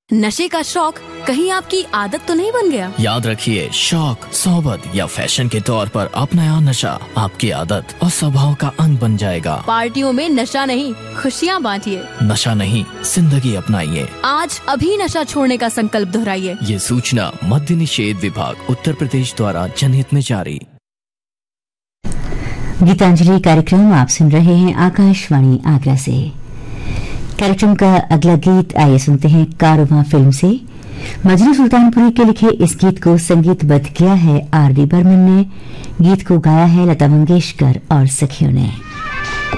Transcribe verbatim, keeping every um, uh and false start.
नशे का शौक कहीं आपकी आदत तो नहीं बन गया? याद रखिए, शौक, सोबत या फैशन के तौर पर अपनाया नशा आपकी आदत और स्वभाव का अंग बन जाएगा। पार्टियों में नशा नहीं, खुशियाँ बांटिए। नशा नहीं, जिंदगी अपनाइए। आज अभी नशा छोड़ने का संकल्प दोहराइए। ये सूचना मद्य निषेध विभाग उत्तर प्रदेश द्वारा जनहित में जारी। गीतांजलि कार्यक्रम आप सुन रहे हैं आकाशवाणी आगरा से। कार्यक्रम का अगला गीत आइए सुनते हैं कारवां फिल्म से। मजनू सुल्तानपुरी के लिखे इस गीत को संगीतबद्ध किया है आर डी बर्मन ने। गीत को गाया है लता मंगेशकर और सखियों ने।